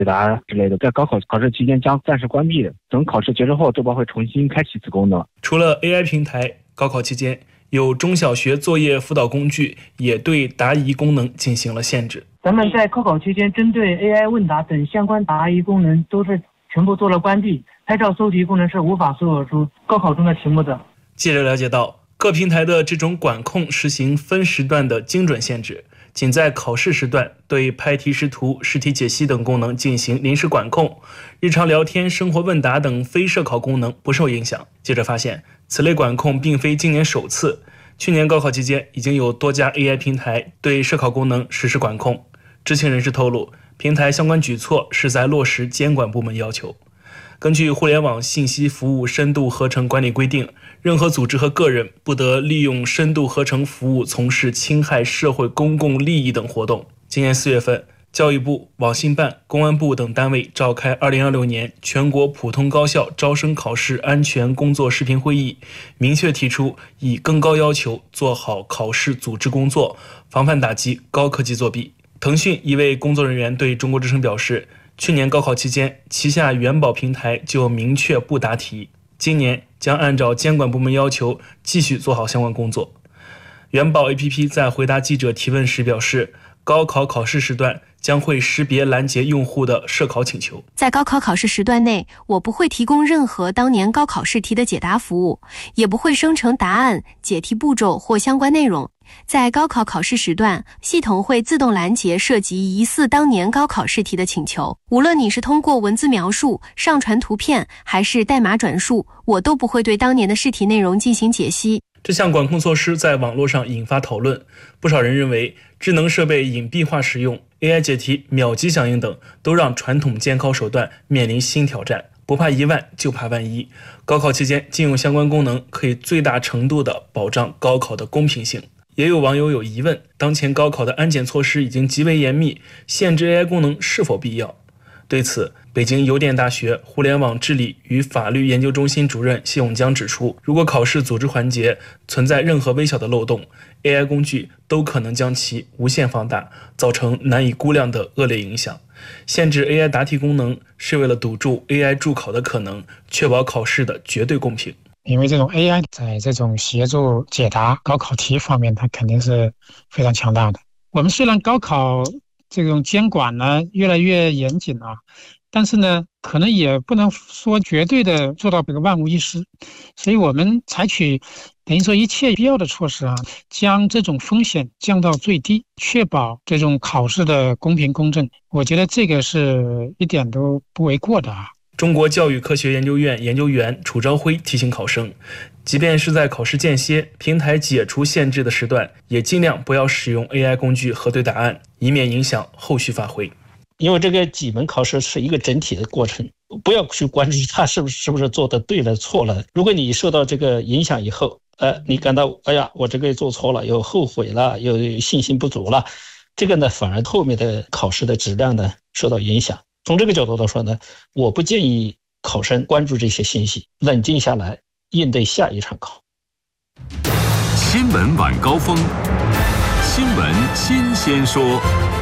解答之类的，在高考考试期间将暂时关闭的，等考试结束后，豆包会重新开启此功能。 除了 AI 平台，高考期间有中小学作业辅导工具也对答疑功能进行了限制。 咱们在高考期间针对 AI 问答等相关答疑功能都是全部做了关闭，拍照搜题功能是无法搜索出高考中的题目的。 记者了解到，各平台的这种管控实行分时段的精准限制，仅在考试时段对拍题识图、试题解析等功能进行临时管控，日常聊天、生活问答等非涉考功能不受影响。记者发现，此类管控并非今年首次，去年高考期间已经有多家 AI 平台对涉考功能实施管控。知情人士透露，平台相关举措是在落实监管部门要求。根据互联网信息服务深度合成管理规定，任何组织和个人不得利用深度合成服务从事侵害社会公共利益等活动。今年4月份，教育部、网信办、公安部等单位召开2026年全国普通高校招生考试安全工作视频会议，明确提出以更高要求做好考试组织工作，防范打击高科技作弊。腾讯一位工作人员对中国之声表示，去年高考期间，旗下元宝平台就明确不答题，今年将按照监管部门要求继续做好相关工作。元宝 APP 在回答记者提问时表示，高考考试时段将会识别拦截用户的涉考请求。 在高考考试时段内，我不会提供任何当年高考试题的解答服务，也不会生成答案、解题步骤或相关内容。在高考考试时段，系统会自动拦截涉及疑似当年高考试题的请求，无论你是通过文字描述、上传图片还是代码转述，我都不会对当年的试题内容进行解析。 这项管控措施在网络上引发讨论，不少人认为智能设备隐蔽化使用、AI 解题秒级响应等都让传统监考手段面临新挑战。不怕一万就怕万一，高考期间禁用相关功能可以最大程度地保障高考的公平性。也有网友有疑问，当前高考的安检措施已经极为严密，限制 AI 功能是否必要？对此，北京邮电大学互联网治理与法律研究中心主任谢永江指出，如果考试组织环节存在任何微小的漏洞， AI 工具都可能将其无限放大，造成难以估量的恶劣影响。限制 AI 答题功能是为了堵住 AI 助考的可能，确保考试的绝对公平。 因为这种 AI 在这种协助解答高考题方面，它肯定是非常强大的。我们虽然高考这种监管呢越来越严谨了，但是呢可能也不能说绝对的做到这个万无一失，所以我们采取等于说一切必要的措施将这种风险降到最低，确保这种考试的公平公正。我觉得这个是一点都不为过的中国教育科学研究院研究员楚朝晖提醒考生，即便是在考试间歇、平台解除限制的时段，也尽量不要使用 AI 工具核对答案，以免影响后续发挥。 因为这个几门考试是一个整体的过程，不要去关注它是不是做的对了错了。如果你受到这个影响以后，你感到哎呀我这个做错了，有后悔了，有信心不足了，这个呢反而后面的考试的质量呢受到影响。从这个角度来说呢，我不建议考生关注这些信息，冷静下来应对下一场考。 新闻晚高峰，新闻新鲜说。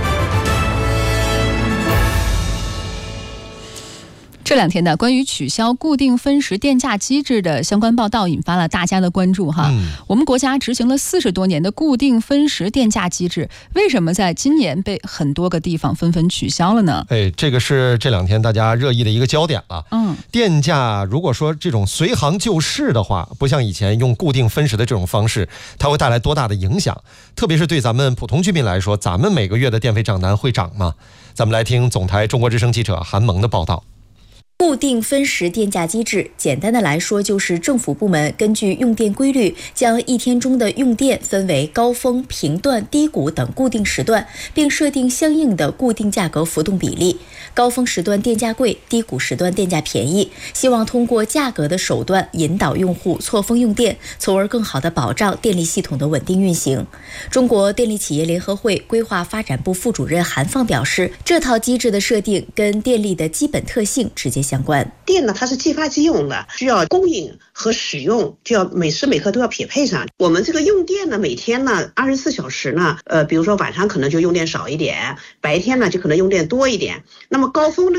这两天呢，关于取消固定分时电价机制的相关报道引发了大家的关注哈。我们国家执行了40多年的固定分时电价机制，为什么在今年被很多个地方纷纷取消了呢？ 这个是这两天大家热议的一个焦点了。电价如果说这种随行就市的话，不像以前用固定分时的这种方式，它会带来多大的影响？特别是对咱们普通居民来说，咱们每个月的电费账单会涨吗？咱们来听总台中国之声记者韩萌的报道。 固定分时电价机制，简单的来说就是政府部门根据用电规律，将一天中的用电分为高峰、频段、低谷等固定时段，并设定相应的固定价格浮动比例。高峰时段电价贵，低谷时段电价便宜，希望通过价格的手段引导用户错峰用电，从而更好地保障电力系统的稳定运行。中国电力企业联合会规划发展部副主任韩放表示，这套机制的设定跟电力的基本特性直接相关。 电呢，它是即发即用的，需要供应和使用就要每时每刻都要匹配上。我们这个用电呢，每天呢24小时呢，比如说晚上可能就用电少一点，白天呢就可能用电多一点。那么高峰呢？